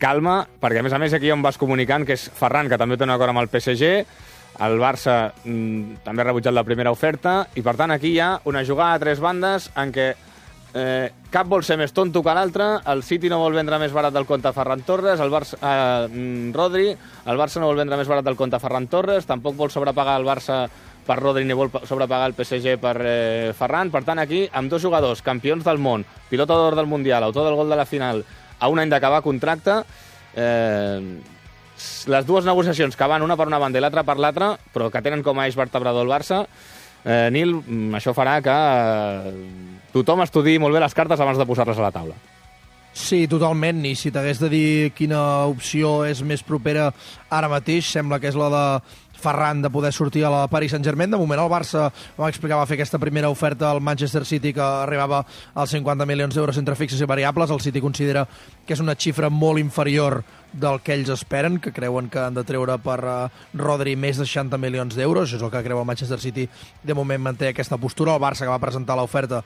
calma, perquè a més aquí on vas comunicant, que és Ferran, que també té un acord amb el PSG, el Barça també ha rebutjat la primera oferta, i per tant aquí hi ha una jugada a tres bandes en què cap vol ser més tonto que l'altre, el City no vol vendre més barat del compte Ferran Torres, el Rodri, el Barça no vol vendre més barat del compte Ferran Torres, tampoc vol sobrepagar el Barça per Rodri ni vol sobrepagar el PSG per Ferran. Per tant, aquí, amb dos jugadors, campions del món, pilota d'or del Mundial, autor del gol de la final, a un any d'acabar contracte, les dues negociacions que van una per una banda i l'altra per l'altra, però que tenen com a eix vertebrador el Barça, Nil, això farà que tothom estudiï molt bé les cartes abans de posar-les a la taula. Sí, totalment, i si t'hagués de dir quina opció és més propera ara mateix, sembla que és la de Ferran de poder sortir a la Paris Saint-Germain. De moment el Barça, vam explicar, va fer aquesta primera oferta al Manchester City que arribava als 50 milions d'euros entre fixes i variables. El City considera que és una xifra molt inferior del que ells esperen, que creuen que han de treure per Rodri més de 60 milions d'euros. Això és el que creu el Manchester City. De moment manté aquesta postura. El Barça, que va presentar l'oferta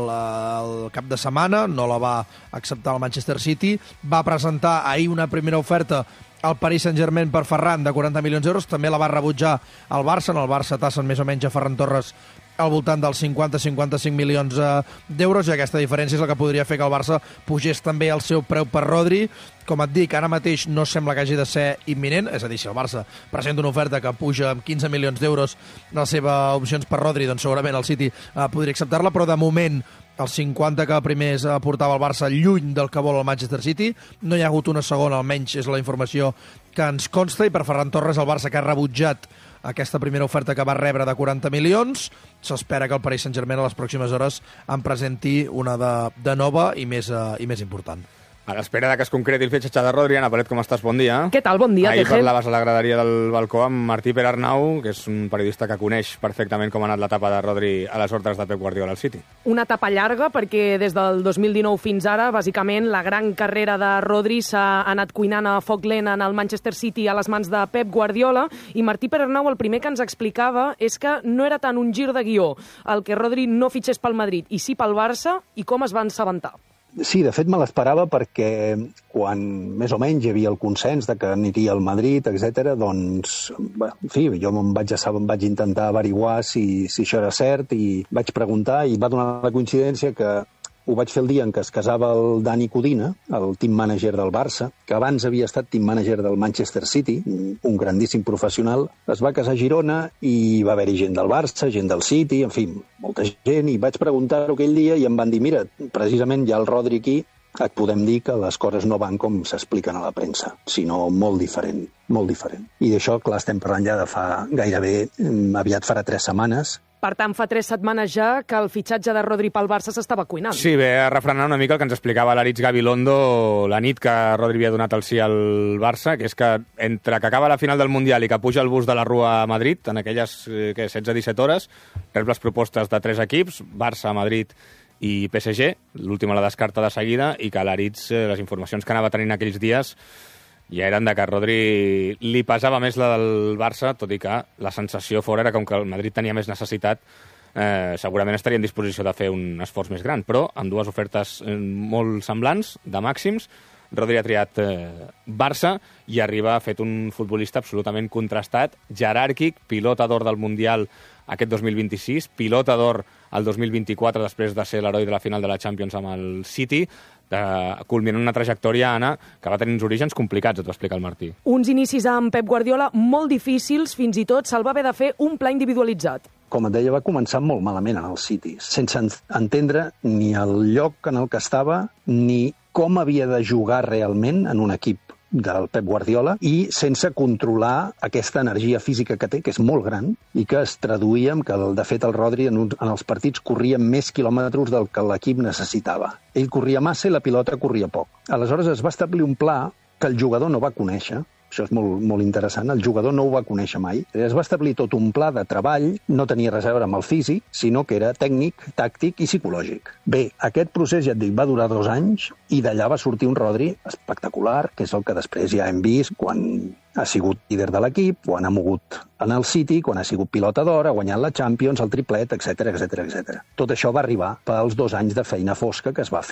el cap de setmana, no la va acceptar el Manchester City. Va presentar ahir una primera oferta al Paris Saint-Germain per Ferran de 40 milions d'euros, també la va rebutjar el Barça. En el Barça tassen més o menys a Ferran Torres al voltant dels 50-55 milions d'euros, i aquesta diferència és la que podria fer que el Barça pugés també el seu preu per Rodri. Com et dic, ara mateix no sembla que hagi de ser imminent, és a dir, si el Barça presenta una oferta que puja amb 15 milions d'euros les seves opcions per Rodri, doncs segurament el City podria acceptar-la, però de moment els 50 que primers portava el Barça lluny del que vol el Manchester City. No hi ha hagut una segona, almenys és la informació que ens consta, i per Ferran Torres, el Barça, que ha rebutjat aquesta primera oferta que va rebre de 40 milions, s'espera que el Paris Saint-Germain a les pròximes hores en presenti una de nova i més important. A l'espera que es concreti el fitxatge de Rodri, Anna Palet, com estàs? Bon dia. Què tal? Bon dia, Ahir Tegel. parlaves a la graderia del balcó amb Martí Perarnau, que és un periodista que coneix perfectament com ha anat l'etapa de Rodri a les ordres de Pep Guardiola al City. Una etapa llarga, perquè des del 2019 fins ara, bàsicament, la gran carrera de Rodri s'ha anat cuinant a foc lent en el Manchester City a les mans de Pep Guardiola, i Martí Perarnau el primer que ens explicava és que no era tant un gir de guió el que Rodri no fitxés pel Madrid i sí pel Barça, i com es va assabentar. Sí, de fet me l'esperava, perquè quan més o menys hi havia el consens de que aniria al Madrid, etc., doncs, en fi, jo em vaig intentar averiguar si això era cert, i vaig preguntar, i va donar la coincidència que ho vaig fer el dia en què es casava el Dani Codina, el team manager del Barça, que abans havia estat team manager del Manchester City, un grandíssim professional. Es va casar a Girona i va haver-hi gent del Barça, gent del City, en fi, molta gent, i vaig preguntar-ho aquell dia i em van dir, mira, precisament hi ha el Rodri aquí, et podem dir que les coses no van com s'expliquen a la premsa, sinó molt diferent, molt diferent. I d'això, clar, estem parlant ja de fa gairebé, aviat farà 3 setmanes. Per tant, fa 3 setmanes ja que el fitxatge de Rodri pel Barça s'estava cuinant. Sí, ve a refrenar una mica el que ens explicava l'Aritz Gabilondo la nit que Rodri havia donat el sí al Barça, que és que entre que acaba la final del Mundial i que puja el bus de la Rua a Madrid, en aquelles 16-17 hores, rep les propostes de 3 equips, Barça, Madrid i PSG, l'última la descarta de seguida, i que l'Aritz, les informacions que anava tenint aquells dies, ja eren de que a Rodri li pesava més la del Barça, tot i que la sensació fora era com que el Madrid tenia més necessitat, segurament estaria en disposició de fer un esforç més gran, però amb dues ofertes molt semblants, de màxims, Rodri ha triat Barça i arriba fet un futbolista absolutament contrastat, jeràrquic, pilota d'or del Mundial aquest 2026, pilota d'or el 2024 després de ser l'heroi de la final de la Champions amb el City, culminant una trajectòria, Anna, que va tenir uns orígens complicats, et va explicar el Martí. Uns inicis amb Pep Guardiola molt difícils, fins i tot se'l va haver de fer un pla individualitzat. Com et deia, va començar molt malament en el City, sense entendre ni el lloc en el que estava, ni com havia de jugar realment en un equip del Pep Guardiola, i sense controlar aquesta energia física que té, que és molt gran, i que es traduïa en que, de fet, el Rodri en els partits corria més quilòmetres del que l'equip necessitava. Ell corria massa i la pilota corria poc. Aleshores es va establir un pla que el jugador no va conèixer. Això és molt interessant, el jugador no ho va conèixer mai. Es va establir tot un pla de treball, no tenia res a veure amb el físic, sinó que era tècnic, tàctic i psicològic. Bé, aquest procés, ja et dic, va durar 2 anys, i d'allà va sortir un Rodri espectacular, que és el que després ja hem vist quan ha sigut líder de l'equip, quan ha mogut en el City, quan ha sigut pilota d'or, ha guanyat la Champions, el triplet, etc. Tot això va arribar pels 2 anys de feina fosca que es va fer.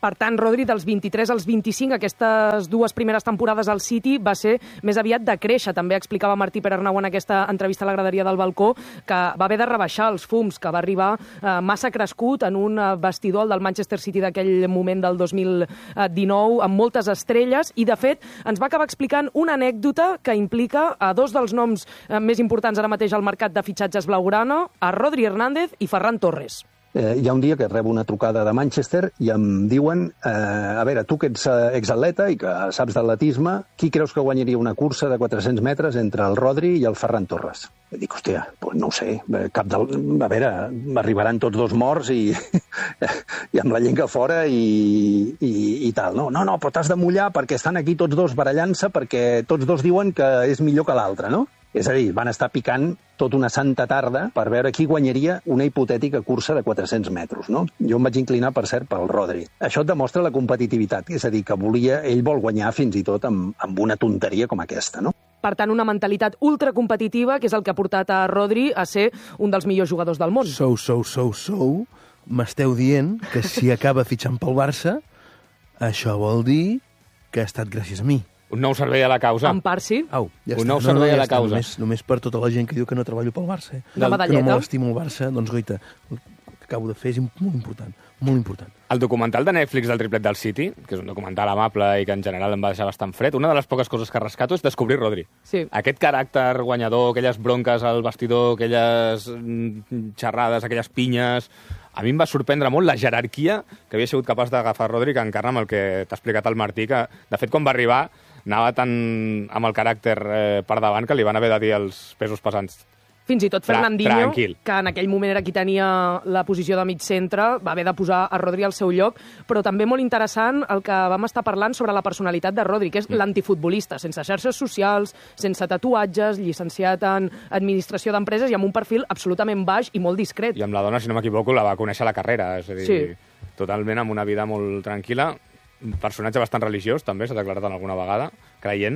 Per tant, Rodri, dels 23 als 25, aquestes dues primeres temporades al City va ser més aviat de créixer. També explicava Martí Perarnau en aquesta entrevista a la graderia del balcó que va haver de rebaixar els fums, que va arribar massa crescut en un vestidor del Manchester City d'aquell moment del 2019, amb moltes estrelles, i de fet ens va acabar explicant una anècdota que implica a dos dels noms més importants ara mateix al mercat de fitxatges blaugrana, a Rodri Hernández i Ferran Torres. Hi ha un dia que rebo una trucada de Manchester i em diuen, a veure, tu que ets exatleta i que saps d'atletisme, qui creus que guanyaria una cursa de 400 metres entre el Rodri i el Ferran Torres? I dic, hòstia, doncs no ho sé, a veure, arribaran tots dos morts i amb la llengua fora i tal. No, però t'has de mullar perquè estan aquí tots dos barallant-se perquè tots dos diuen que és millor que l'altre, no? És a dir, van estar picant tota una santa tarda per veure qui guanyaria una hipotètica cursa de 400 metres, no? Jo em vaig inclinar, per cert, pel Rodri. Això et demostra la competitivitat, és a dir, que ell vol guanyar fins i tot amb una tonteria com aquesta, no? Per tant, una mentalitat ultracompetitiva, que és el que ha portat a Rodri a ser un dels millors jugadors del món. M'esteu dient que si acaba fitxant pel Barça, això vol dir que ha estat gràcies a mi. Un nou servei a la causa. En part, sí. Au, ja un nou servei a la causa. Només per tota la gent que diu que no treballo pel Barça. Una medalleta. Que no m'estimo el Barça, doncs, goita, el que acabo de fer és molt important, molt important. El documental de Netflix del triplet del City, que és un documental amable i que en general em va deixar bastant fred, una de les poques coses que rescato és descobrir Rodri. Sí. Aquest caràcter guanyador, aquelles bronques al vestidor, aquelles xerrades, aquelles pinyes... A mi em va sorprendre molt la jerarquia que havia sigut capaç d'agafar Rodri, que encarna amb el que t'ha explicat el Martí, que de fet quan va arribar anava tan amb el caràcter per davant que li van haver de dir els pesos pesants. Fins i tot Fernandinho, tranquil, que en aquell moment era qui tenia la posició de mig centre, va haver de posar a Rodri al seu lloc, però també molt interessant el que vam estar parlant sobre la personalitat de Rodri, que és l'antifutbolista, sense xarxes socials, sense tatuatges, llicenciat en administració d'empreses i amb un perfil absolutament baix i molt discret. I amb la dona, si no m'equivoco, la va conèixer a la carrera, és a dir, sí, totalment amb una vida molt tranquil·la, un personatge bastant religiós, també, s'ha declarat en alguna vegada, creient.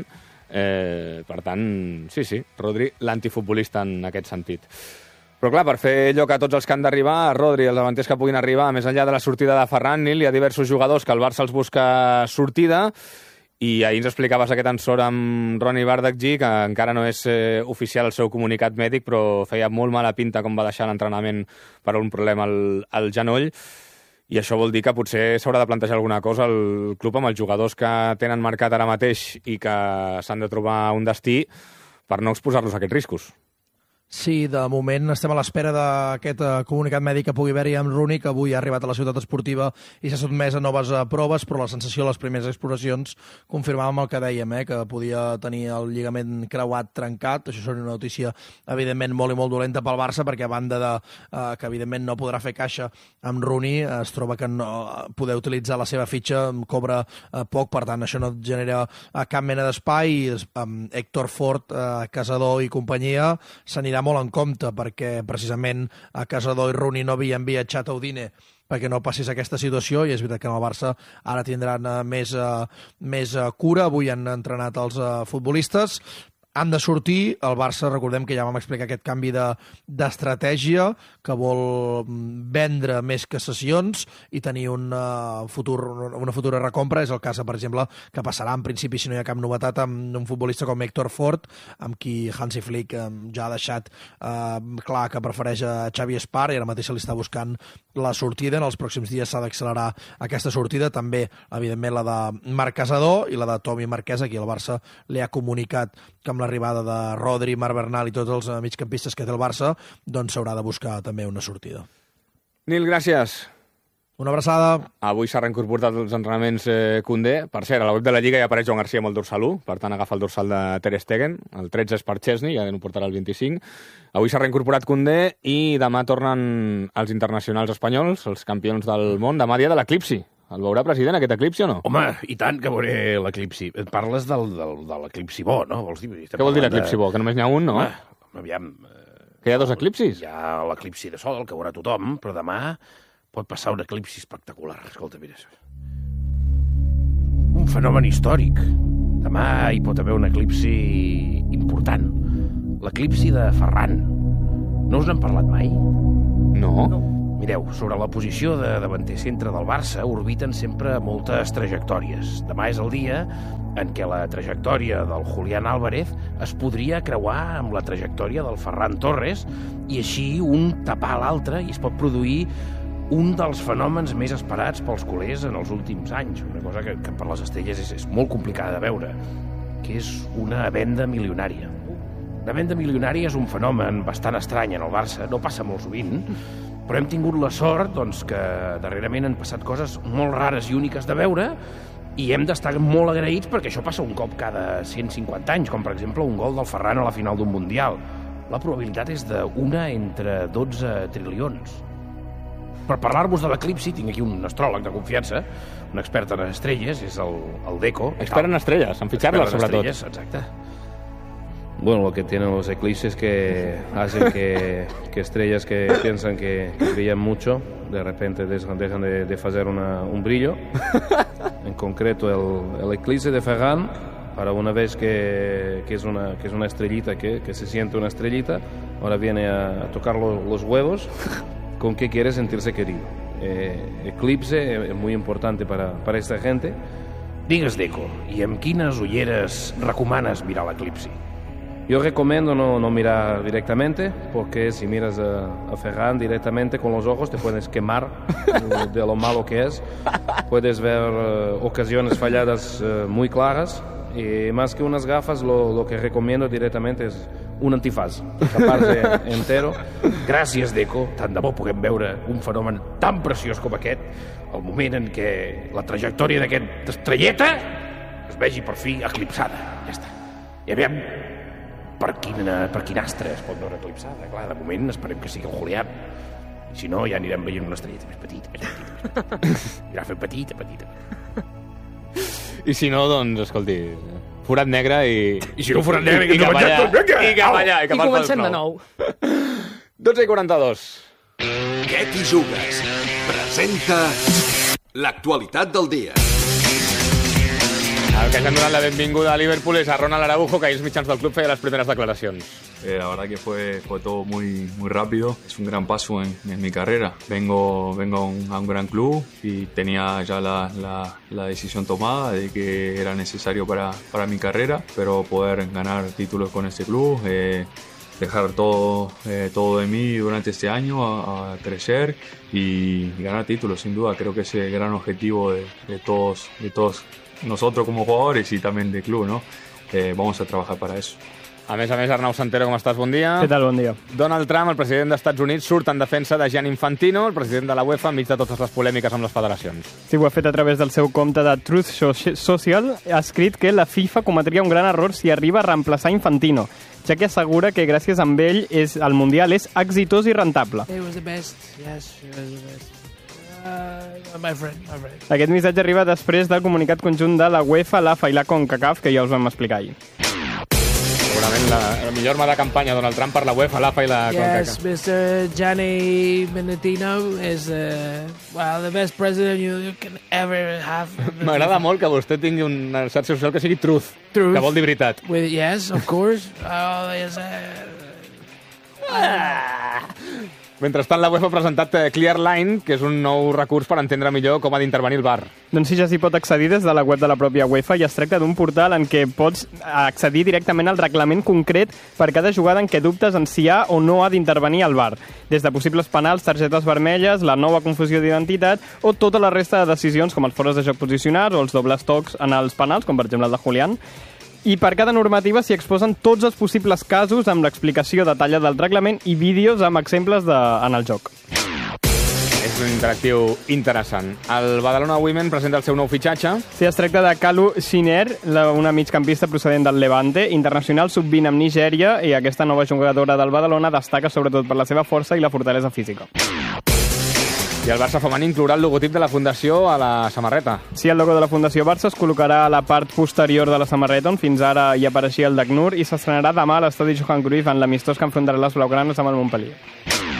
Per tant, sí, Rodri, l'antifutbolista en aquest sentit. Però clar, per fer allò que tots els que han d'arribar, Rodri, els davanters que puguin arribar, més enllà de la sortida de Ferran, Nil, hi ha diversos jugadors que el Barça els busca sortida, i ahir ens explicaves aquest ensort amb Ronny Bardakji, que encara no és oficial el seu comunicat mèdic, però feia molt mala pinta com va deixar l'entrenament per un problema al genoll. I això vol dir que potser s'haurà de plantejar alguna cosa al club amb els jugadors que tenen marcat ara mateix i que s'han de trobar un destí per no exposar-los a aquests riscos. Sí, de moment estem a l'espera d'aquest comunicat mèdic que pugui haver-hi amb Rooney, que avui ha arribat a la ciutat esportiva i s'ha sotmès a noves proves, però la sensació de les primeres exploracions confirmàvem el que dèiem, que podia tenir el lligament creuat trencat. Això seria una notícia, evidentment, molt i molt dolenta pel Barça, perquè a banda de que, evidentment, no podrà fer caixa amb Rooney, es troba que no poder utilitzar la seva fitxa cobra poc, per tant, això no genera cap mena d'espai. Héctor Fort, Casador i companyia s'anirà molt en compte, perquè precisament a Casador i Rooney no havien viatjat a Udine perquè no passés aquesta situació, i és veritat que en el Barça ara tindran més cura. Avui han entrenat els futbolistes. Han de sortir. El Barça, recordem que ja vam explicar aquest canvi d'estratègia, que vol vendre més que cessions i tenir una futura recompra. És el cas, per exemple, que passarà en principi, si no hi ha cap novetat, amb un futbolista com Héctor Fort, amb qui Hansi Flick ja ha deixat clar que prefereix a Xavi Espar, i ara mateix se li està buscant la sortida. En els pròxims dies s'ha d'accelerar aquesta sortida. També, evidentment, la de Marc Casador i la de Tomi Marquès, a qui el Barça li ha comunicat que amb l'arribada de Rodri, Marc Bernal i tots els migcampistes que té el Barça, doncs s'haurà de buscar també una sortida. Nil, gràcies. Una abraçada. Avui s'ha reincorporat als entrenaments Koundé. Per cert, a la web de la Lliga ja apareix Joan Garcia amb el dorsal 1, per tant agafa el dorsal de Ter Stegen. El 13 és per Chesney, ja no portarà el 25. Avui s'ha reincorporat Koundé i demà tornen els internacionals espanyols, els campions del món. Demà dia de l'eclipsi. El veurà, president, aquest eclipsi o no? Home, i tant que veuré l'eclipsi. Et parles de l'eclipsi bo, no? Vols dir? Què vol dir l'eclipsi bo? Que només n'hi ha un, no? Home, aviam... Que hi ha dos eclipsis? Hi ha l'eclipsi de sol, el que veurà tothom, però demà pot passar un eclipsi espectacular. Escolta, mira això. Un fenomen històric. Demà hi pot haver un eclipsi important. L'eclipsi de Ferran. No us n'han parlat mai? No. Mireu, sobre la posició de davanter centre del Barça orbiten sempre moltes trajectòries. Demà és el dia en què la trajectòria del Julián Álvarez es podria creuar amb la trajectòria del Ferran Torres i així un tapar l'altre i es pot produir un dels fenòmens més esperats pels culers en els últims anys, una cosa que per les estrelles és molt complicada de veure, que és una venda milionària. La venda milionària és un fenomen bastant estrany en el Barça, no passa molt sovint, però hem tingut la sort que darrerament han passat coses molt rares i úniques de veure i hem d'estar molt agraïts perquè això passa un cop cada 150 anys, com per exemple un gol del Ferran a la final d'un Mundial. La probabilitat és d'una entre 12 trilions. Per parlar-vos de l'eclipsi, tinc aquí un astròleg de confiança, un expert en estrelles, és el Deco. Expert en estrelles, en fitxar-les, sobretot. Estrelles, exacte. Bueno, lo que tienen los eclipses que hacen que estrellas que piensan que brillan mucho, de repente dejan de hacer un brillo. En concreto, el eclipse de Ferran, para una vez que es una estrellita, que se siente una estrellita, ahora viene a tocar los huevos con que quiere sentirse querido. Eclipse es muy importante para esta gente. Digues, Deco, i amb quines ulleres recomanes mirar l'eclipsi? Yo recomiendo no mirar directamente, porque si miras a Ferran directamente con los ojos te puedes quemar de lo malo que es. Puedes ver ocasiones falladas muy claras y más que unas gafas lo que recomiendo directamente es un antifaz, tapar-se entero. Gràcies, Deco. Tant de bo puguem veure un fenomen tan preciós com aquest, el moment en què la trajectòria d'aquesta estrelleta es vegi per fi eclipsada. Ja està. I aviam per quin astre es pot veure eclipsada. Clar, de moment esperem que sigui el Julián. I si no, ja anirem veient una estrelleta més petita, més petita. Anirà fent petita. I si no, doncs, escolti, forat negre i... I si no, forat negre i cap allà. I cap allà. I comencem de nou. 12:42. Què t'hi jugues? Presenta l'actualitat del dia. El que ens han donat la benvinguda a Liverpool és a Ronald Araujo, que ahir els mitjans del club feia les primeres declaracions. La verdad que fue todo muy rápido. Es un gran paso en mi carrera. Vengo a un gran club y tenía ya la decisión tomada de que era necesario para mi carrera, pero poder ganar títulos con este club, dejar todo de mí durante este año a crecer y ganar títulos, sin duda. Creo que es el gran objetivo de todos nosotros como jugadores y también del club, ¿no? Vamos a trabajar para eso. A més, Arnau Santero, com estàs? Bon dia. Què tal? Bon dia. Donald Trump, el president dels Estats Units, surt en defensa de Gianni Infantino, el president de la UEFA, enmig de totes les polèmiques amb les federacions. Sí, ho ha fet a través del seu compte de Truth Social. Ha escrit que la FIFA cometria un gran error si arriba a reemplaçar Infantino, ja que assegura que gràcies a ell el Mundial és exitós i rentable. It was the best. Yes, it was the best. My friend. Aquest missatge arriba després del comunicat conjunt de la UEFA, l'AFA i la CONCACAF, que ja us vam explicar ahir. Segurament la millor arma de campanya Donald Trump per la UEFA, l'AFA i la CONCACAF. Yes, Mr. Gianni Infantino is the best president you can ever have. M'agrada molt que vostè tingui una xarxa social que sigui Truth, que vol dir veritat. Yes, of course. Mentrestant, la UEFA ha presentat Clear Line, que és un nou recurs per entendre millor com ha d'intervenir el VAR. Doncs sí, ja s'hi pot accedir des de la web de la pròpia UEFA i es tracta d'un portal en què pots accedir directament al reglament concret per cada jugada en què dubtes en si ha o no ha d'intervenir el VAR. Des de possibles penals, targetes vermelles, la nova confusió d'identitat o tota la resta de decisions com els fores de joc posicionats o els dobles tocs en els penals, com per exemple el de Julián. I per cada normativa s'hi exposen tots els possibles casos amb l'explicació detallada del reglament i vídeos amb exemples en el joc. És un interactiu interessant. El Badalona Women presenta el seu nou fitxatge. Sí, es tracta de Kalu Shiner, una migcampista procedent del Levante, internacional sub-20 amb Nigèria, i aquesta nova jugadora del Badalona destaca sobretot per la seva força i la fortalesa física. I el Barça femení inclourà el logotip de la Fundació a la samarreta. Sí, el logo de la Fundació Barça es col·locarà a la part posterior de la samarreta, on fins ara hi apareixia el d'ACNUR, i s'estrenarà demà a l'estadi Johan Cruyff en l'amistós que enfrontarà les blaugranes amb el Montpellier.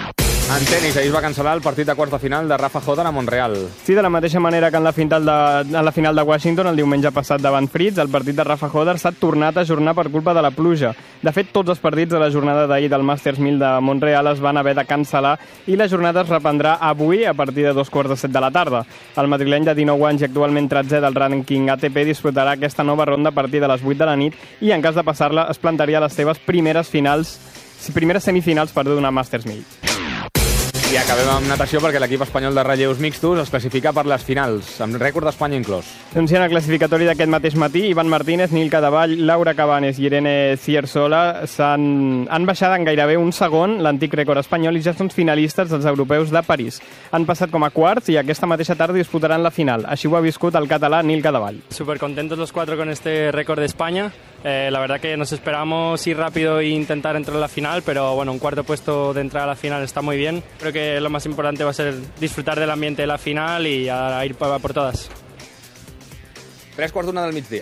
En tenis, ahir es va cancel·lar el partit de quarts de final de Rafa Hodder a Montreal. Sí, de la mateixa manera que en la final de Washington el diumenge passat davant Fritz, el partit de Rafa Hodder s'ha tornat a ajornar per culpa de la pluja. De fet, tots els partits de la jornada d'ahir del Masters 1000 de Montreal es van haver de cancel·lar i la jornada es reprendrà avui a partir de 2:15 de la tarda. El madrileny de 19 anys i actualment 13è del rànquing ATP disputarà aquesta nova ronda a partir de les 8 de la nit i, en cas de passar-la, es plantaria les seves primeres semifinals d'una Masters 1000. I acabem amb natació perquè l'equip espanyol de relleus mixtos es classifica per les finals, amb rècord d'Espanya inclòs. Doncs en el classificatori d'aquest mateix matí, Ivan Martínez, Nil Cadavall, Laura Cabanes i Irene Ciersola han baixat en gairebé un segon l'antic rècord espanyol i ja són finalistes dels europeus de París. Han passat com a quarts i aquesta mateixa tarda disputaran la final. Així ho ha viscut el català Nil Cadavall. Súper contentos los cuatro con este récord de España. La verdad que nos esperamos ir rápido e intentar entrar a la final, pero bueno, un cuarto puesto de entrar a la final está muy bien. Creo que lo más importante va a ser disfrutar del ambiente de la final y a ir por todas. 3:45 del migdia.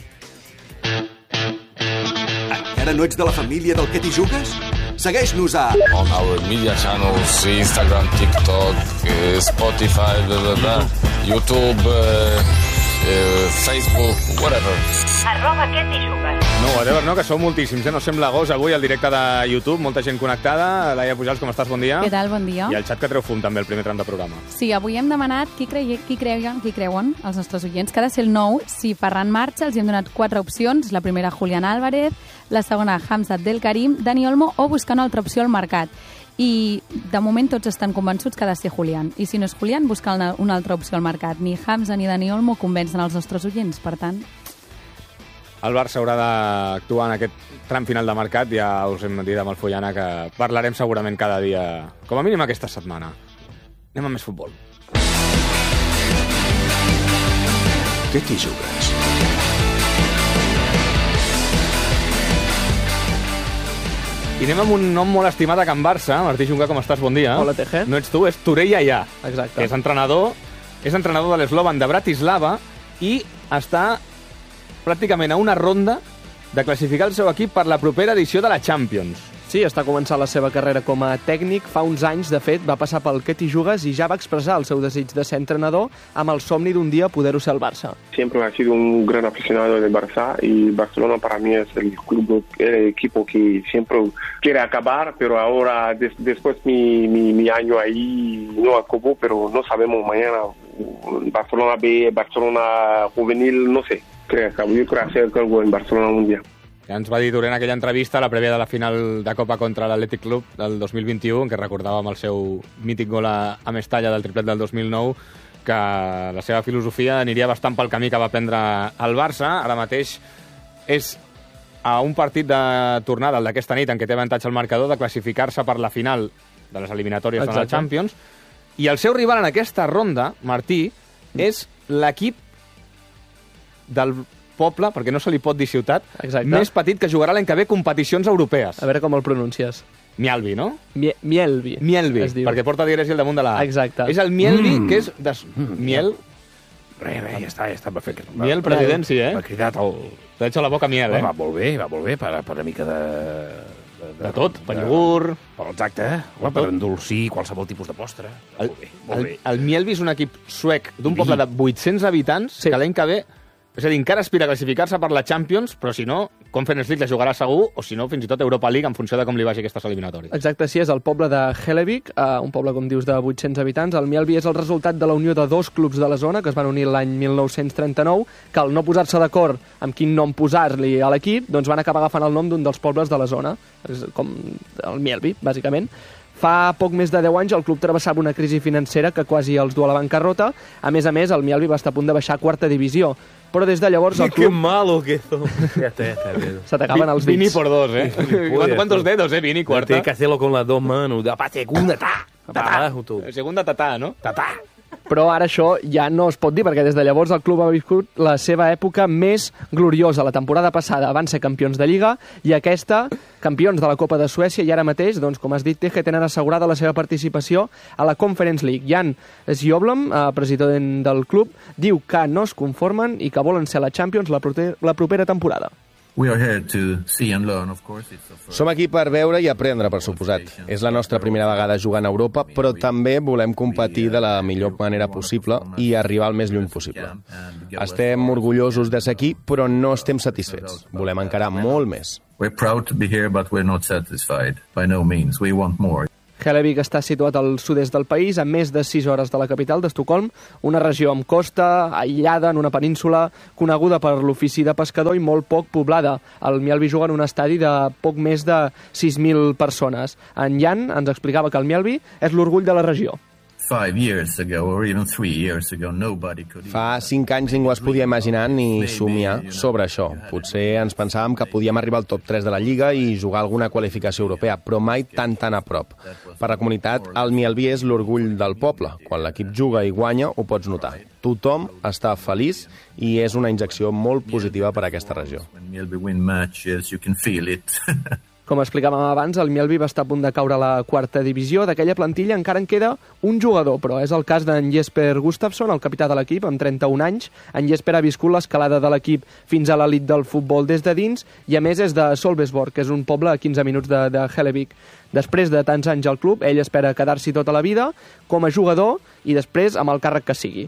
Encara no ets de la família del Que t'hi jugues? Segueix-nos a... On our media channels, Instagram, TikTok, Spotify, YouTube, Facebook, whatever. @Que t'hi jugues. No, whatever, no, que sou moltíssims, no sembla gos avui al directe de YouTube, molta gent connectada. Laia Pujals, com estàs? Bon dia. Què tal? Bon dia. I el xat que treu fum també, el primer tram de programa. Sí, avui hem demanat qui creuen els nostres oients que ha de ser el nou. Si Ferran marxa, els hem donat 4 opcions. La primera, Julián Álvarez, la segona, Hamza Abdelkarim, Dani Olmo o buscar una altra opció al mercat. I de moment tots estan convençuts que ha de ser Julián. I si no és Julián, buscar una altra opció al mercat. Ni Hamza ni Dani Olmo convencen els nostres oients, per tant... El Barça haurà d'actuar en aquest tram final de mercat. Ja us hem dit amb el Follana que parlarem segurament cada dia, com a mínim aquesta setmana. Anem a més futbol. Què t'hi jugues? I anem amb un nom molt estimat a Can Barça. Martí Junca, com estàs? Bon dia. Hola, Tejer. No ets tu, és Turei Yaya. Exacte. És entrenador de l'Slovan de Bratislava i està pràcticament a una ronda de classificar el seu equip per la propera edició de la Champions. Sí, està començant la seva carrera com a tècnic. Fa uns anys, de fet, va passar pel Que t'hi jugues i ja va expressar el seu desig de ser entrenador amb el somni d'un dia poder-ho ser al Barça. Siempre he sido un gran aficionado del Barça y Barcelona para mí es el club, el equipo que siempre quiere acabar, pero ahora después mi año ahí no acabó, pero no sabemos mañana. Barcelona B, Barcelona juvenil, no sé. Yo creo hacer algo en Barcelona un día. Ja ens va dir durant aquella entrevista, la prèvia de la final de Copa contra l'Atlètic Club del 2021, en què recordàvem el seu mític gol a Mestalla del triplet del 2009, que la seva filosofia aniria bastant pel camí que va prendre el Barça. Ara mateix és a un partit de tornada, el d'aquesta nit, en què té avantatge el marcador, de classificar-se per la final de les eliminatòries de la Champions. I el seu rival en aquesta ronda, Martí, és l'equip del poble, perquè no se li pot dir ciutat, més petit que jugarà l'any que ve competicions europees. A veure com el pronuncies. Mielvi, no? Mielvi. Mielvi, perquè porta dièresi al damunt de la A. Exacte. És el Mielvi, que és... Miel... Ja està perfecte. Miel, president, sí, M'ha cridat el... T'ha hecho la boca miel, Va molt bé, per una mica de tot, per iogurt... Exacte, per endolcir qualsevol tipus de postre. Molt bé. El Mielvi és un equip suec d'un poble de 800 habitants que l'any que ve... És a dir, encara aspira a classificar-se per la Champions, però si no, Conference League la jugarà segur, o si no, fins i tot Europa League, en funció de com li vagi aquestes eliminatòries. Exacte, sí, és el poble de Hellevik, un poble, com dius, de 800 habitants. El Mielvi és el resultat de la unió de 2 clubs de la zona, que es van unir l'any 1939, que al no posar-se d'acord amb quin nom posar-li a l'equip, doncs van acabar agafant el nom d'un dels pobles de la zona, és com el Mielvi, bàsicament. Fa poc més de 10 anys el club travessava una crisi financera que quasi els du a la bancarrota. A més, el Mielvi va estar a punt de baixar a 4ª divisió. Però des de llavors el club... ¡Qué malo que eso! Se t'acaben els dits. Vini por 2, ¿Cuántos dedos, Vini? Cuarta. Tiene que hacerlo con las 2 manos. Segunda, Segunda tatà, no? Tatà. Però ara això ja no es pot dir, perquè des de llavors el club ha viscut la seva època més gloriosa. La temporada passada van ser campions de Lliga i aquesta, campions de la Copa de Suècia, i ara mateix, doncs, com has dit, Teje, tenen assegurada la seva participació a la Conference League. Jan Sjoblom, president del club, diu que no es conformen i que volen ser la Champions la propera temporada. Som aquí per veure i aprendre, per suposat. És la nostra primera vegada jugant a Europa, però també volem competir de la millor manera possible i arribar al més lluny possible. Estem orgullosos de ser aquí, però no estem satisfets. Volem encarar molt més. We're proud to be here, but we're not satisfied. By no means. We want more. Hellevik està situat al sud-est del país, a més de 6 hores de la capital, d'Estocolm, una regió amb costa, aïllada en una península, coneguda per l'ofici de pescador i molt poc poblada. El Mjällby juga en un estadi de poc més de 6.000 persones. En Jan ens explicava que el Mjällby és l'orgull de la regió. 5 years ago, or even 3 years ago, nobody could... Fa 5 anys ningú es podia imaginar ni somiar sobre això. Potser ens pensàvem que podíem arribar al top 3 de la Lliga i jugar alguna qualificació europea, però mai tan a prop. Per la comunitat, el Mjällby és l'orgull del poble. Quan l'equip juga i guanya, ho pots notar. Tothom està feliç i és una injecció molt positiva per a aquesta regió. When Mjällby win matches, you can feel it. Com explicàvem abans, el Mjällby va estar a punt de caure a la 4ª divisió. D'aquella plantilla encara en queda un jugador, però és el cas d'en Jesper Gustafsson, el capità de l'equip, amb 31 anys. En Jesper ha viscut l'escalada de l'equip fins a l'elit del futbol des de dins i, a més, és de Solbesborg, que és un poble a 15 minuts de Hellevik. Després de tants anys al club, ell espera quedar-s'hi tota la vida com a jugador i després amb el càrrec que sigui.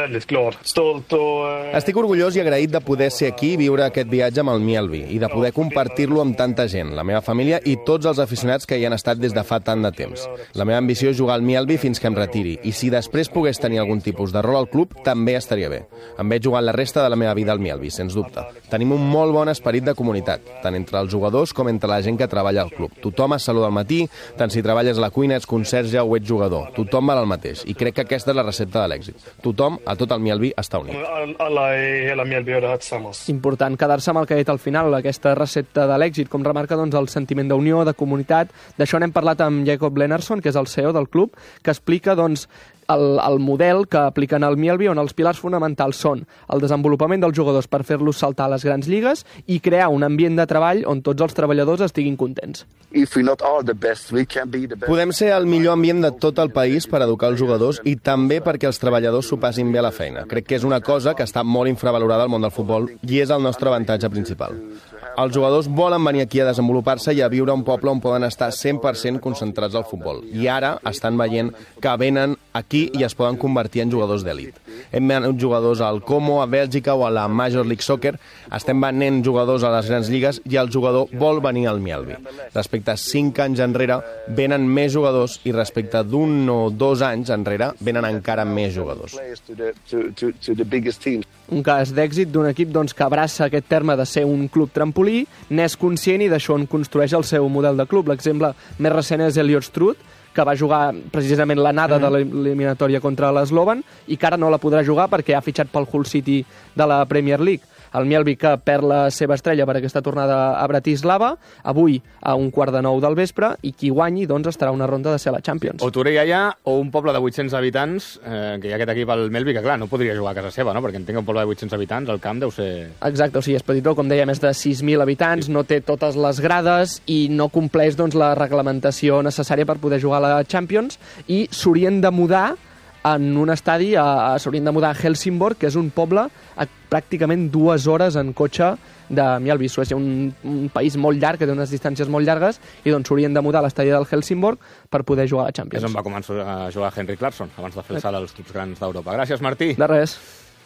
Estic orgullós i agraït de poder ser aquí i viure aquest viatge amb el Mjällby i de poder compartir-lo amb tanta gent, la meva família i tots els aficionats que hi han estat des de fa tant de temps. La meva ambició és jugar al Mjällby fins que em retiri i si després pogués tenir algun tipus de rol al club, també estaria bé. Em veig jugant la resta de la meva vida al Mjällby, sens dubte. Tenim un molt bon esperit de comunitat, tant entre els jugadors com entre la gent que treballa al club. Tothom es saluda al matí, tant si treballes a la cuina, ets conserge o ets jugador. Tothom val el mateix i crec que aquesta és la recepta de l'èxit. Tothom, a tot el Mjällby, està unit. Important quedar-se amb el que ha dit al final, aquesta recepta de l'èxit, com remarca doncs, el sentiment d'unió, de comunitat. D'això n'hem parlat amb Jacob Lennartson, que és el CEO del club, que explica doncs, el model que apliquen al Mjällby, on els pilars fonamentals són el desenvolupament dels jugadors per fer-los saltar a les grans lligues i crear un ambient de treball on tots els treballadors estiguin contents. Podem ser el millor ambient de tot el país per educar els jugadors i també perquè els treballadors s'ho passin bé a la feina. Crec que és una cosa que està molt infravalorada al món del futbol i és el nostre avantatge principal. Els jugadors volen venir aquí a desenvolupar-se i a viure a un poble on poden estar 100% concentrats al futbol. I ara estan veient que venen aquí i es poden convertir en jugadors d'elit. Hem venut jugadors al Como, a Bèlgica o a la Major League Soccer. Estem venent jugadors a les grans lligues i el jugador vol venir al Mjällby. Respecte a 5 anys enrere, venen més jugadors i respecte d'1 o 2 anys enrere, venen encara més jugadors. Un cas d'èxit d'un equip doncs, que abraça aquest terme de ser un club trampolí, n'és conscient i d'això en construeix el seu model de club. L'exemple més recent és Elliot Struth, que va jugar precisament l'anada de l'eliminatòria contra l'Slovan i que ara no la podrà jugar perquè ha fitxat pel Hull City de la Premier League. El Mjällby que perd la seva estrella per aquesta tornada a Bratislava, avui a 8:45 del vespre, i qui guanyi doncs, estarà a una ronda de ser la Champions. O Torella o un poble de 800 habitants, que hi ha aquest equip al Mjällby, que clar, no podria jugar a casa seva, no? Perquè entenc que un poble de 800 habitants, el camp deu ser... Exacte, o sigui, és petitó, com deia, més de 6.000 habitants, no té totes les grades i no compleix doncs, la reglamentació necessària per poder jugar a la Champions, i s'haurien de mudar en un estadi, s'haurien de mudar a Helsingborg, que és un poble a pràcticament 2 hores en cotxe de Mjällby. Suècia, un país molt llarg, que té unes distàncies molt llargues, i doncs s'haurien de mudar a l'estadi del Helsingborg per poder jugar a la Champions. És on va començar a jugar Henrik Larsson, abans de fer el salt als clubs grans d'Europa. Gràcies, Martí. De res.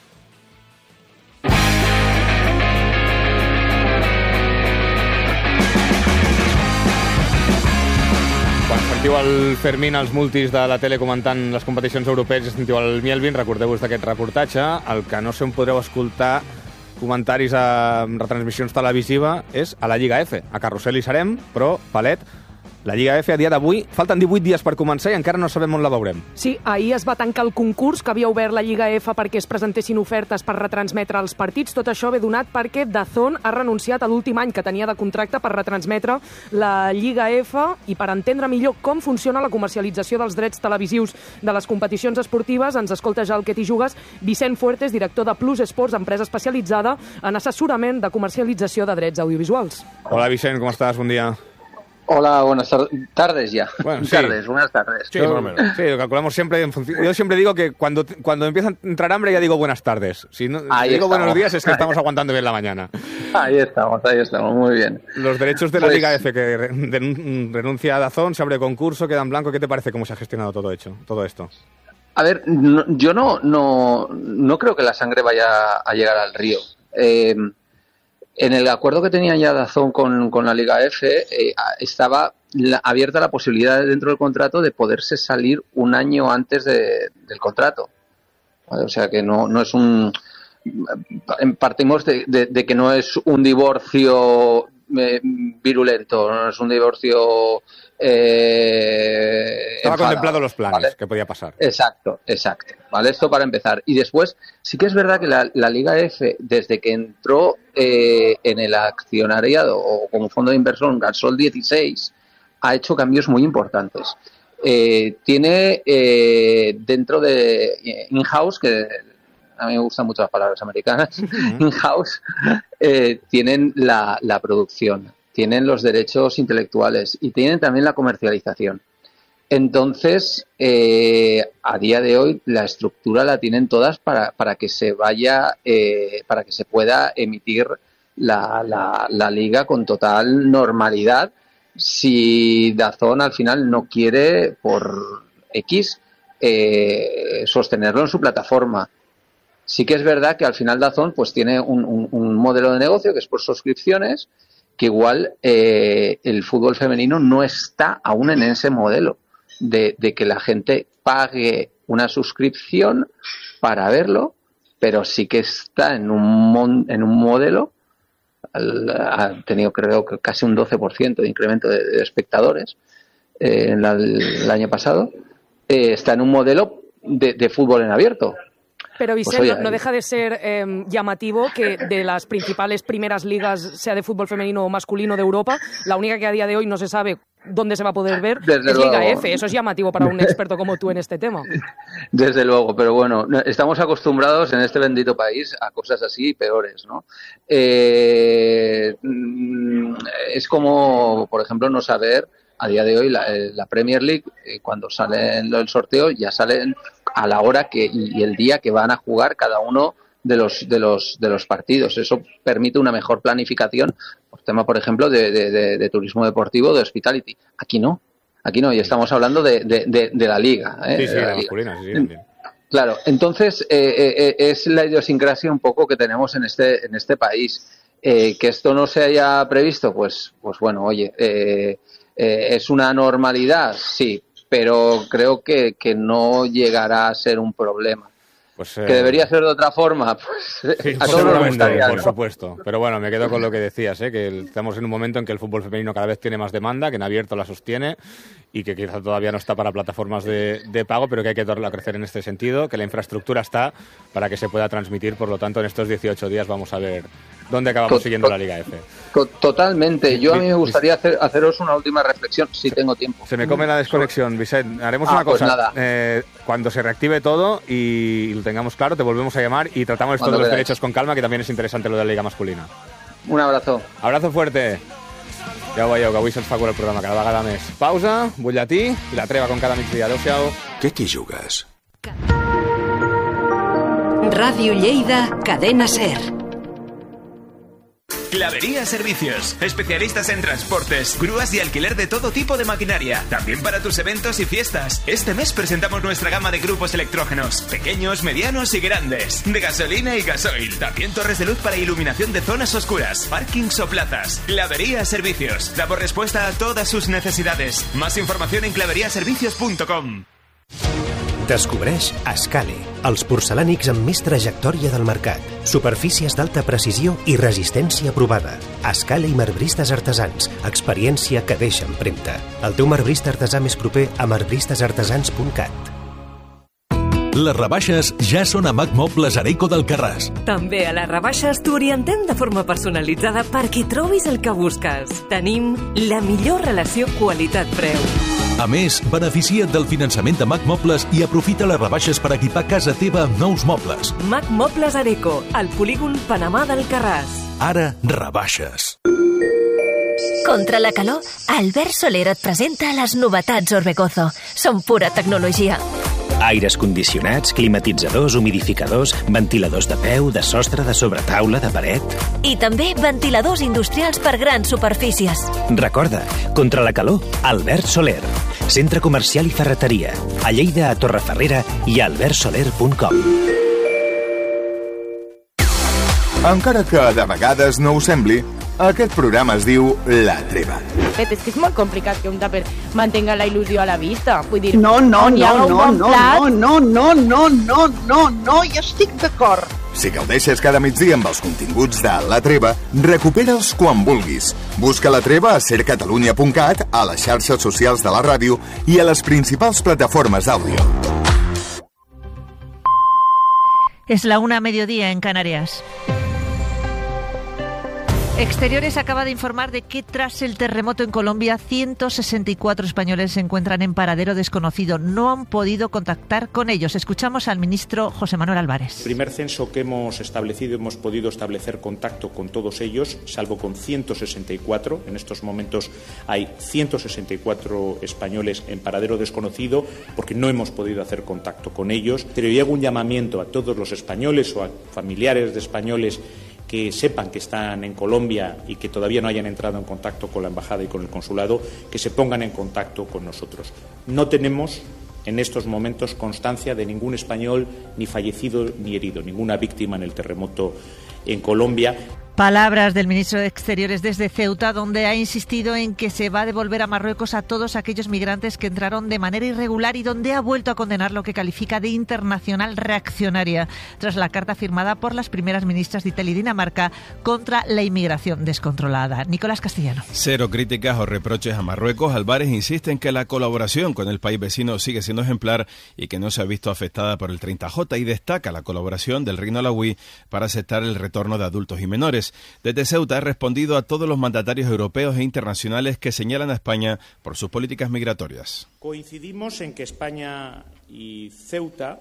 Quan sentiu el Fermín als multis de la tele comentant les competicions europees i sentiu el Mjällby, recordeu-vos d'aquest reportatge. El que no sé on podreu escoltar comentaris a retransmissions televisiva és a la Lliga F. A Carrusel hi serem, però, Palet, la Lliga F a dia d'avui, falten 18 dies per començar i encara no sabem on la veurem. Sí, ahir es va tancar el concurs que havia obert la Lliga F perquè es presentessin ofertes per retransmetre els partits. Tot això ve donat perquè DAZN ha renunciat a l'últim any que tenia de contracte per retransmetre la Lliga F i per entendre millor com funciona la comercialització dels drets televisius de les competicions esportives ens escolta ja el que t'hi jugues Vicent Fuertes, director de Plus Sports, empresa especialitzada en assessorament de comercialització de drets audiovisuals. Hola Vicent, com estàs? Bon dia. Hola, buenas tardes ya. Bueno, sí. Buenas tardes. Sí, sí, lo calculamos siempre en función. Yo siempre digo que cuando empieza a entrar hambre ya digo buenas tardes. Si no si digo buenos días es que estamos aguantando bien la mañana. Ahí estamos, muy bien. Los derechos de la Liga F, que renuncia a DAZN, se abre concurso, queda en blanco. ¿Qué te parece cómo se ha gestionado todo esto? A ver, yo no creo que la sangre vaya a llegar al río. En el acuerdo que tenía ya DAZN con la Liga F, estaba abierta la posibilidad dentro del contrato de poderse salir un año antes del contrato. O sea que no es un... Partimos de que no es un divorcio virulento, no es un divorcio... Estaba contemplado los planes, ¿vale? Que podía pasar. Exacto. ¿Vale? Esto para empezar. Y después, sí que es verdad que la Liga F, desde que entró en el accionariado o como fondo de inversión Gasol 16, ha hecho cambios muy importantes. Tiene dentro de in-house, que a mí me gustan mucho las palabras americanas, in-house, tienen la producción, tienen los derechos intelectuales y tienen también la comercialización. Entonces, a día de hoy, la estructura la tienen todas para que se para que se pueda emitir la liga con total normalidad. Si DAZN al final no quiere, por X, sostenerlo en su plataforma. Sí que es verdad que al final DAZN pues tiene un modelo de negocio que es por suscripciones, que igual el fútbol femenino no está aún en ese modelo de que la gente pague una suscripción para verlo, pero sí que está en un modelo. Ha tenido creo que casi un 12% de incremento de espectadores el año pasado. Está en un modelo de fútbol en abierto. Pero Vicente, no deja de ser llamativo que de las principales primeras ligas, sea de fútbol femenino o masculino de Europa, la única que a día de hoy no se sabe dónde se va a poder ver es Liga F. Eso es llamativo para un experto como tú en este tema. Desde luego, pero bueno, estamos acostumbrados en este bendito país a cosas así peores, ¿no? Es como, por ejemplo, no saber a día de hoy la Premier League, cuando sale el sorteo, ya salen a la hora y el día que van a jugar cada uno de los partidos. Eso permite una mejor planificación, por tema, por ejemplo, de turismo deportivo, de hospitality. Aquí no, y estamos hablando de la liga. Sí, la masculina, sí. Claro, entonces es la idiosincrasia un poco que tenemos en este país. Que esto no se haya previsto, pues bueno, oye, ¿es una normalidad? Sí, pero creo que no llegará a ser un problema. Pues, ¿que debería ser de otra forma? Pues sí, a todos nos gustaría, por supuesto. Pero bueno, me quedo con lo que decías, que estamos en un momento en que el fútbol femenino cada vez tiene más demanda, que en abierto la sostiene y que quizá todavía no está para plataformas de pago, pero que hay que darle a crecer en este sentido, que la infraestructura está para que se pueda transmitir. Por lo tanto, en estos 18 días vamos a ver dónde acabamos siguiendo la Liga F. Totalmente. Yo a mí me gustaría haceros una última reflexión, si tengo tiempo. Se me come la desconexión, Vicent. Haremos una cosa. Pues nada. Cuando se reactive todo y lo tengamos claro, te volvemos a llamar y tratamos esto de los derechos con calma, que también es interesante lo de la Liga masculina. Un abrazo. Abrazo fuerte. Ja ho veieu, que avui se'ns fa cura el programa cada vegada més. Pausa, butlletí i la treva com cada migdia. Adéu-siau. Què t'hi jugues? Ràdio Lleida, Cadena SER. Clavería Servicios, especialistas en transportes, grúas y alquiler de todo tipo de maquinaria, también para tus eventos y fiestas. Este mes presentamos nuestra gama de grupos electrógenos, pequeños, medianos y grandes, de gasolina y gasoil, también torres de luz para iluminación de zonas oscuras, parkings o plazas. Clavería Servicios, damos respuesta a todas sus necesidades. Más información en claveriaservicios.com. Descobreix Escale, els porcelànics amb més trajectòria del mercat. Superfícies d'alta precisió i resistència provada. Escale i marbristes artesans. Experiència que deixa empremta. El teu marbrista artesà més proper a marbristesartesans.cat. Les rebaixes ja són a Mac Mobles Areco d'Alcarràs. També a les rebaixes t'orientem de forma personalitzada perquè trobis el que busques. Tenim la millor relació qualitat-preu. A més, beneficia't del finançament de Mac Mobles i aprofita les rebaixes per equipar casa teva amb nous mobles. Mac Mobles Areco, al polígon Panamà d'Alcarràs. Ara, rebaixes. Contra la calor, Albert Soler et presenta les novetats Orbegozo. Són pura tecnologia. Aires condicionats, climatitzadors, humidificadors, ventiladors de peu, de sostre, de sobretaula, de paret... I també ventiladors industrials per grans superfícies. Recorda, contra la calor, Albert Soler. Centre comercial i ferreteria. A Lleida, a Torreferrera i a albertsoler.com. Encara que de vegades no ho sembli, aquest programa es diu La Treva. És que és molt complicat que un tàper mantenga la il·lusió a la vista. Vull dir, no, hi estic d'acord. Si gaudeixes cada migdia amb els continguts de La Treva, recupera'ls quan vulguis. Busca La Treva a sercatalunya.cat, a les xarxes socials de la ràdio i a les principals plataformes d'àudio. Es la 1:00 en Canarias. Exteriores acaba de informar de que tras el terremoto en Colombia, 164 españoles se encuentran en paradero desconocido. No han podido contactar con ellos. Escuchamos al ministro José Manuel Álvarez. El primer censo que hemos establecido, hemos podido establecer contacto con todos ellos, salvo con 164. En estos momentos hay 164 españoles en paradero desconocido porque no hemos podido hacer contacto con ellos. Pero yo hago un llamamiento a todos los españoles o a familiares de españoles que sepan que están en Colombia y que todavía no hayan entrado en contacto con la embajada y con el consulado, que se pongan en contacto con nosotros. No tenemos en estos momentos constancia de ningún español ni fallecido ni herido, ninguna víctima en el terremoto en Colombia. Palabras del ministro de Exteriores desde Ceuta, donde ha insistido en que se va a devolver a Marruecos a todos aquellos migrantes que entraron de manera irregular y donde ha vuelto a condenar lo que califica de internacional reaccionaria tras la carta firmada por las primeras ministras de Italia y Dinamarca contra la inmigración descontrolada. Nicolás Castellano. Cero críticas o reproches a Marruecos. Álvarez insiste en que la colaboración con el país vecino sigue siendo ejemplar y que no se ha visto afectada por el 30J, y destaca la colaboración del Reino Alauí para aceptar el retorno de adultos y menores. Desde Ceuta ha respondido a todos los mandatarios europeos e internacionales que señalan a España por sus políticas migratorias. Coincidimos en que España y Ceuta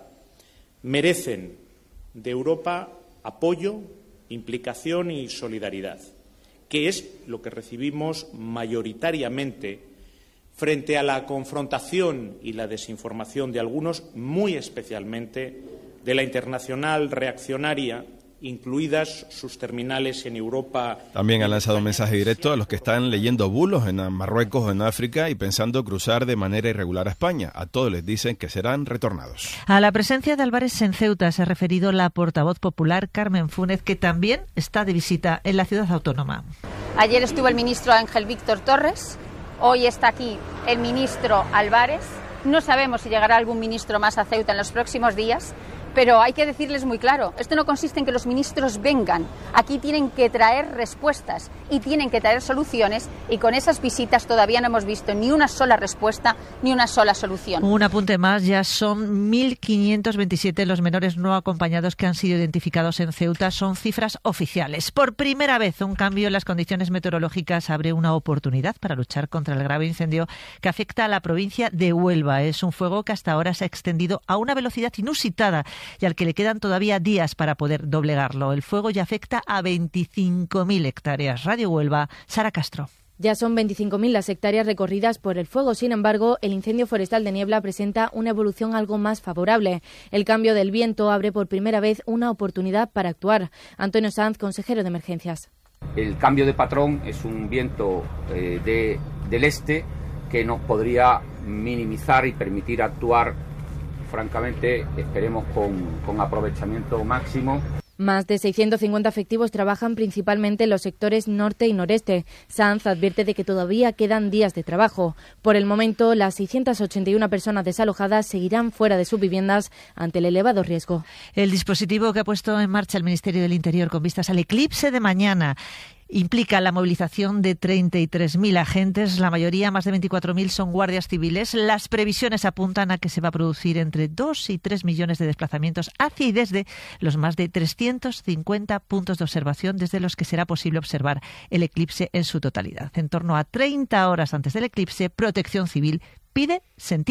merecen de Europa apoyo, implicación y solidaridad, que es lo que recibimos mayoritariamente frente a la confrontación y la desinformación de algunos, muy especialmente de la internacional reaccionaria, incluidas sus terminales en Europa. También ha lanzado un mensaje directo a los que están leyendo bulos en Marruecos o en África y pensando cruzar de manera irregular a España. A todos les dicen que serán retornados. A la presencia de Álvarez en Ceuta se ha referido la portavoz popular Carmen Fúnez, que también está de visita en la ciudad autónoma. Ayer estuvo el ministro Ángel Víctor Torres, hoy está aquí el ministro Álvarez. No sabemos si llegará algún ministro más a Ceuta en los próximos días, pero hay que decirles muy claro, esto no consiste en que los ministros vengan, aquí tienen que traer respuestas y tienen que traer soluciones, y con esas visitas todavía no hemos visto ni una sola respuesta ni una sola solución. Un apunte más, ya son 1.527 los menores no acompañados que han sido identificados en Ceuta, son cifras oficiales. Por primera vez, un cambio en las condiciones meteorológicas abre una oportunidad para luchar contra el grave incendio que afecta a la provincia de Huelva. Es un fuego que hasta ahora se ha extendido a una velocidad inusitada y al que le quedan todavía días para poder doblegarlo. El fuego ya afecta a 25.000 hectáreas. Radio Huelva, Sara Castro. Ya son 25.000 las hectáreas recorridas por el fuego. Sin embargo, el incendio forestal de Niebla presenta una evolución algo más favorable. El cambio del viento abre por primera vez una oportunidad para actuar. Antonio Sanz, consejero de Emergencias. El cambio de patrón es un viento del este que nos podría minimizar y permitir actuar, francamente, esperemos con aprovechamiento máximo. Más de 650 efectivos trabajan principalmente en los sectores norte y noreste. Sanz advierte de que todavía quedan días de trabajo. Por el momento, las 681 personas desalojadas seguirán fuera de sus viviendas ante el elevado riesgo. El dispositivo que ha puesto en marcha el Ministerio del Interior con vistas al eclipse de mañana implica la movilización de 33.000 agentes, la mayoría, más de 24.000, son guardias civiles. Las previsiones apuntan a que se va a producir entre 2 y 3 millones de desplazamientos hacia y desde los más de 350 puntos de observación desde los que será posible observar el eclipse en su totalidad. En torno a 30 horas antes del eclipse, Protección Civil pide sentido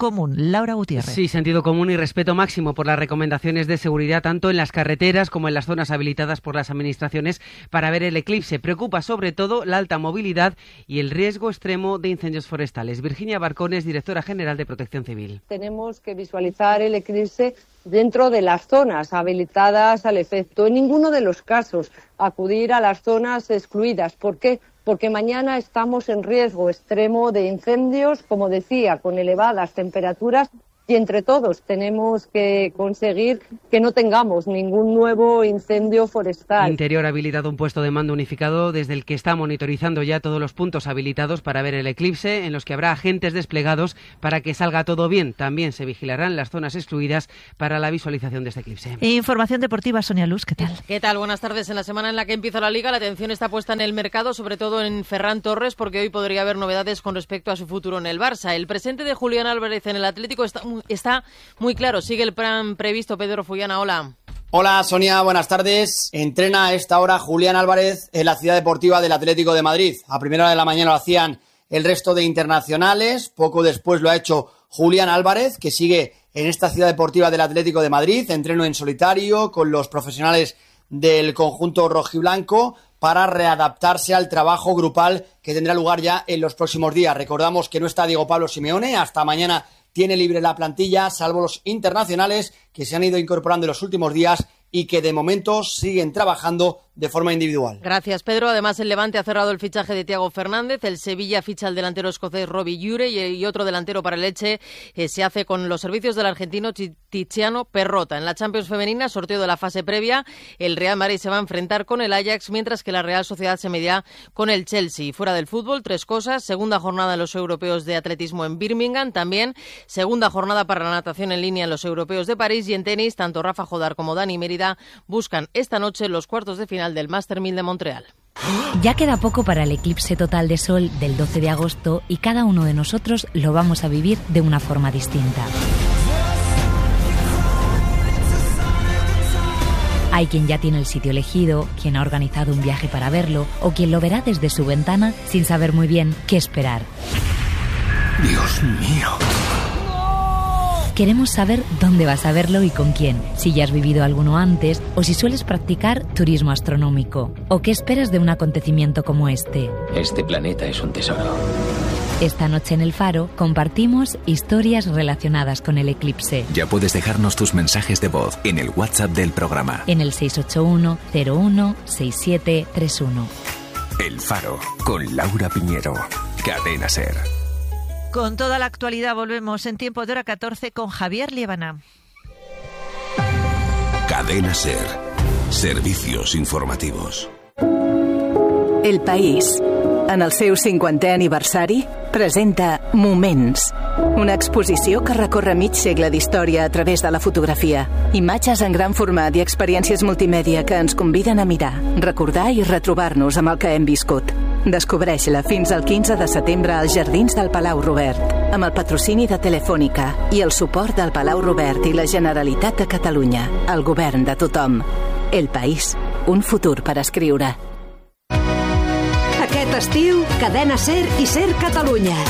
común. Laura Gutiérrez. Sí, sentido común y respeto máximo por las recomendaciones de seguridad tanto en las carreteras como en las zonas habilitadas por las administraciones para ver el eclipse. Preocupa sobre todo la alta movilidad y el riesgo extremo de incendios forestales. Virginia Barcones, directora general de Protección Civil. Tenemos que visualizar el eclipse dentro de las zonas habilitadas al efecto. En ninguno de los casos acudir a las zonas excluidas. ¿Por qué? Porque mañana estamos en riesgo extremo de incendios, como decía, con elevadas temperaturas. Y entre todos tenemos que conseguir que no tengamos ningún nuevo incendio forestal. Interior ha habilitado un puesto de mando unificado desde el que está monitorizando ya todos los puntos habilitados para ver el eclipse, en los que habrá agentes desplegados para que salga todo bien. También se vigilarán las zonas excluidas para la visualización de este eclipse. Información deportiva, Sonia Luz, ¿qué tal? ¿Qué tal? Buenas tardes. En la semana en la que empieza la Liga, la atención está puesta en el mercado, sobre todo en Ferran Torres, porque hoy podría haber novedades con respecto a su futuro en el Barça. El presente de Julián Álvarez en el Atlético está muy claro. Sigue el plan previsto. Pedro Fullana, hola. Hola Sonia, buenas tardes. Entrena a esta hora Julián Álvarez en la ciudad deportiva del Atlético de Madrid. A primera hora de la mañana lo hacían el resto de internacionales. Poco después lo ha hecho Julián Álvarez, que sigue en esta ciudad deportiva del Atlético de Madrid. Entreno en solitario con los profesionales del conjunto rojiblanco para readaptarse al trabajo grupal que tendrá lugar ya en los próximos días. Recordamos que no está Diego Pablo Simeone. Hasta mañana tiene libre la plantilla, salvo los internacionales que se han ido incorporando en los últimos días y que de momento siguen trabajando de forma individual. Gracias, Pedro. Además, el Levante ha cerrado el fichaje de Thiago Fernández, el Sevilla ficha al delantero escocés Robbie Ure y otro delantero para el Elche se hace con los servicios del argentino Tiziano Perrota. En la Champions femenina, sorteo de la fase previa, el Real Madrid se va a enfrentar con el Ajax, mientras que la Real Sociedad se medirá con el Chelsea. Fuera del fútbol, tres cosas: segunda jornada en los europeos de atletismo en Birmingham, también segunda jornada para la natación en línea en los europeos de París, y en tenis, tanto Rafa Jodar como Dani Mérida buscan esta noche los cuartos de final del Master 1000 de Montreal. Ya queda poco para el eclipse total de sol del 12 de agosto y cada uno de nosotros lo vamos a vivir de una forma distinta. Hay quien ya tiene el sitio elegido, quien ha organizado un viaje para verlo o quien lo verá desde su ventana sin saber muy bien qué esperar. Dios mío. Queremos saber dónde vas a verlo y con quién, si ya has vivido alguno antes o si sueles practicar turismo astronómico. ¿O qué esperas de un acontecimiento como este? Este planeta es un tesoro. Esta noche en El Faro compartimos historias relacionadas con el eclipse. Ya puedes dejarnos tus mensajes de voz en el WhatsApp del programa. En el 681 01 6731. El Faro, con Laura Piñero. Cadena SER. Con toda la actualidad volvemos en tiempo de hora 14 con Javier Liébana. Cadena SER. Servicios informativos. El País, en el seu 50è aniversari, presenta Moments, una exposició que recorre mig segle d'història a través de la fotografia. Imatges en gran format i experiències multimèdia que ens conviden a mirar, recordar i retrobar-nos amb el que hem viscut. Descobreix-la fins al 15 de setembre als Jardins del Palau Robert, amb el patrocini de Telefònica i el suport del Palau Robert i la Generalitat de Catalunya, el govern de tothom. El País, un futur per escriure. Aquest estiu, Cadena SER i SER Catalunya.